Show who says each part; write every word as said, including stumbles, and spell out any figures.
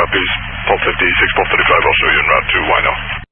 Speaker 1: Southeast, Pulse fifty-six, Pulse thirty-five, I'll show you en route to Wino.